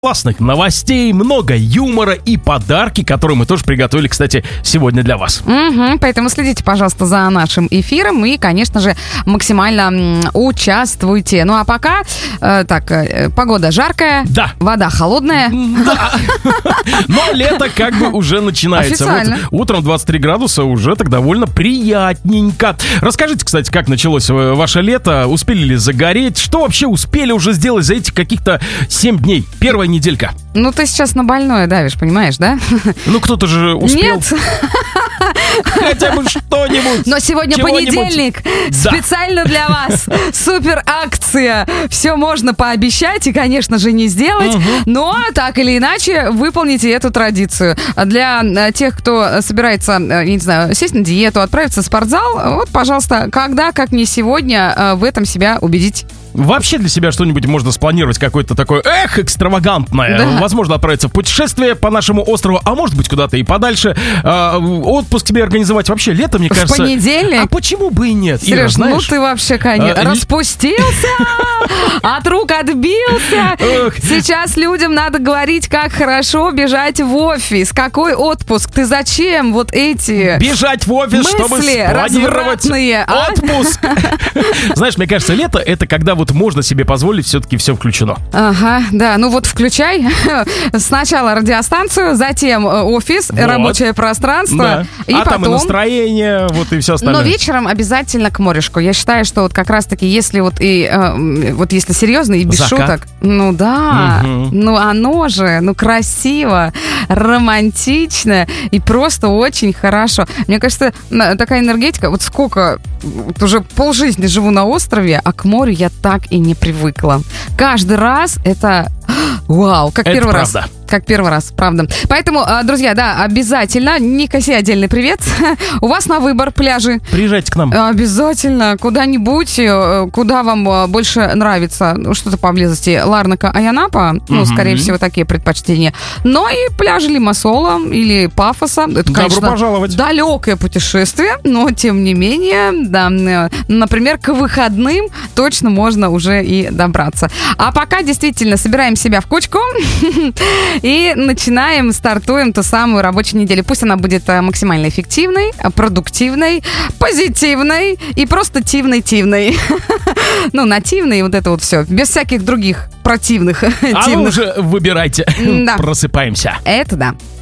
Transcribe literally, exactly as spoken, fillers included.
Классных новостей, много юмора и подарки, которые мы тоже приготовили, кстати, сегодня для вас. Угу, поэтому следите, пожалуйста, за нашим эфиром и, конечно же, максимально м, участвуйте. Ну а пока, э, так, э, погода жаркая, Да. вода холодная. Да. Но лето как бы уже начинается. Официально. Вот утром двадцать три градуса, уже так довольно приятненько. Расскажите, кстати, как началось э, ваше лето? Успели ли загореть? Что вообще успели уже сделать за эти каких-то семь дней? Первая неделька. Ну ты сейчас на больное давишь, понимаешь, да? Ну кто-то же успел. Нет. Хотя бы что-нибудь. Но сегодня Чего-нибудь. понедельник. Да. Специально для вас супер акция. Все можно пообещать и, конечно же, не сделать. Угу. Но так или иначе выполните эту традицию. Для э, тех, кто собирается, э, я не знаю, сесть на диету, отправиться в спортзал, вот, пожалуйста, когда, как не сегодня, э, в этом себя убедить. Вообще для себя что-нибудь можно спланировать, какое-то такое, эх, экстравагантное. Да. Возможно, отправиться в путешествие по нашему острову, а может быть, куда-то и подальше. А, отпуск себе организовать. Вообще, лето, мне В кажется... понедельник? А почему бы и нет, Ира, Сереж, ну знаешь? ты вообще, конечно, А, распустился, от рук отбился. Ох. Сейчас людям надо говорить, как хорошо бежать в офис. Какой отпуск? Ты зачем вот эти... Бежать в офис, чтобы мысли спланировать развратные, а? отпуск. Знаешь, мне кажется, лето — это когда вот можно себе позволить, все-таки все включено. Ага, да, ну вот включай сначала радиостанцию, затем э, офис, Вот. рабочее пространство, Да. и а там и потом... настроение, вот и все остальное. Но вечером обязательно к морешку. Я считаю, что вот как раз-таки, если вот и э, вот если серьезно и без Закат. шуток, ну да, Мгм. ну оно же, ну красиво, романтично и просто очень хорошо. Мне кажется, на- такая энергетика, вот сколько, вот уже полжизни живу на острове, а к морю я так и не привыкла. Каждый раз это вау, как Это первый правда. раз. Как первый раз, правда. Поэтому, а, друзья, да, обязательно, Никосе отдельный привет. У вас на выбор пляжи. Приезжайте к нам. Обязательно куда-нибудь, э, куда вам э, больше нравится, ну, что-то поблизости. Ларнака, Аянапа, ну, Мгм. скорее всего, такие предпочтения. Но и пляжи Лимассола или Пафоса. Это, Добро конечно, пожаловать. далекое путешествие, но, тем не менее, да, э, например, к выходным точно можно уже и добраться. А пока действительно собираем себя в кучку и начинаем, стартуем ту самую рабочую неделю. Пусть она будет э, максимально эффективной, э, продуктивной, позитивной и просто тивной-тивной. Ну, нативной, вот это вот все. Без всяких других противных А вы тивных. уже выбирайте. Да. Просыпаемся. Это да.